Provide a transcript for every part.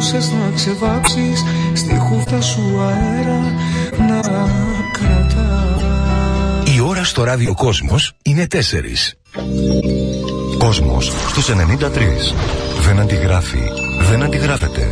μπορούσες να ξεβάψεις στη χούφτα σου αέρα να κρατάς. Η ώρα στο ράδιο Κόσμος είναι 4. Κόσμος στους 93. Δεν αντιγράφει, δεν αντιγράφεται.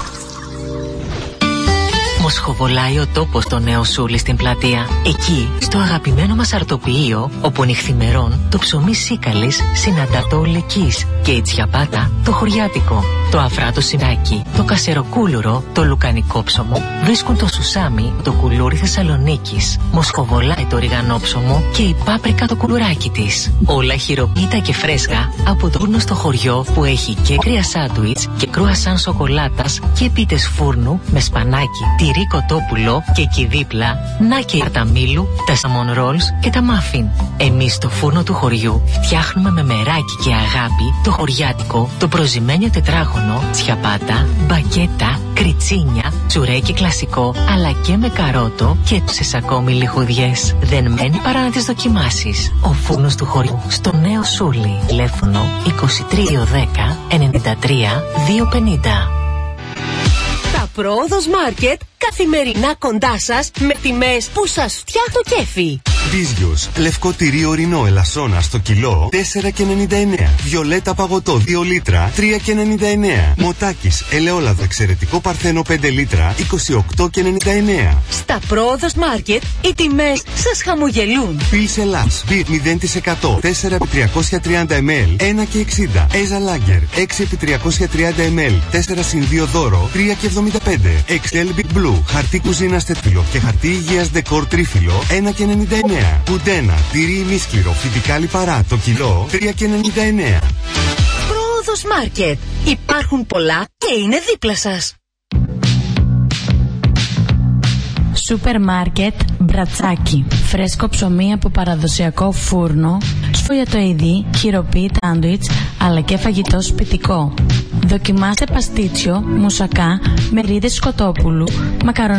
Μοσχοβολάει ο τόπος το Νέο Σούλι στην πλατεία. Εκεί, στο αγαπημένο μας αρτοποιείο, όπου νυχθημερών το ψωμί σίκαλης συναντά το ολεκής και η τσιαπάτα το χωριάτικο. Το αφράτο σινάκι, το κασεροκούλουρο, το λουκανικό ψωμο βρίσκουν το σουσάμι, το κουλούρι Θεσσαλονίκης. Μοσχοβολάει το ριγανόψωμο και η πάπρικα το κουλουράκι της. Όλα χειροποίητα και φρέσκα από το φούρνο στο χωριό που έχει και κρύα σάντουιτς και κρουασάν σοκολάτας και πίτες φούρνου με σπανάκι, τυρί κοτόπουλο και εκεί δίπλα να και η αρταμίλου, τα σαμον ρόλς και τα μάφιν. Εμείς στο φούρνο του χωριού φτιάχνουμε με μεράκι και αγάπη το χωριάτικο, το προζυμένιο τετράγωνο, τσιαπάτα, μπακέτα, κριτσίνια, τσουρέκι κλασικό, αλλά και με καρότο και τόσες ακόμη λιχουδιές. Δεν μένει παρά να τις δοκιμάσεις. Ο φούρνος του χωριού στο Νέο Σούλι. Τηλέφωνο 2310 93 250. Τα Πρόοδος Μάρκετ καθημερινά κοντά σας με τιμές που σας φτιάχνουν το κέφι. Μπίζιος, λευκό τυρί ορεινό ελασσόνα στο κιλό 4,99. Βιολέτα παγωτό 2 λίτρα 3,99. Μοτάκης, ελαιόλαδο εξαιρετικό παρθένο 5 λίτρα 28,99. Στα Πρόοδος Μάρκετ οι τιμές σας χαμογελούν. Πιλς Ελλάς, μπιρ 0% 4x330 ml 1,60. Έζα Λάγκερ 6x330 ml 4x2 δώρο 3,75. Excel Big Blue, χαρτί κουζίνα τετφύλλο και χαρτί υγείας δεκόρ τρίφυλλο 1,99. Κουντένα, τυρί ημίσκληρο, φυτικά λιπαρά, το κιλό 3,99. Πρόοδος Μάρκετ. Υπάρχουν πολλά και είναι δίπλα σας. Σούπερ μάρκετ Μπρατσάκι. Φρέσκο ψωμί από παραδοσιακό φούρνο, σφολιατοειδή, χειροποίητα σάντουιτς, αλλά και φαγητό σπιτικό. Δοκιμάστε παστίτσιο, μουσακά, μερίδες σκοτόπουλου, μακαρονάδες